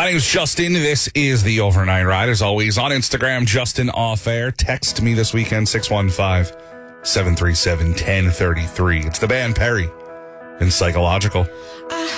name's Justin. This is the Overnight Ride. As always, on Instagram, Justin Off Air. Text me this weekend, 615-737-1033. It's the band Perry and Psychological. I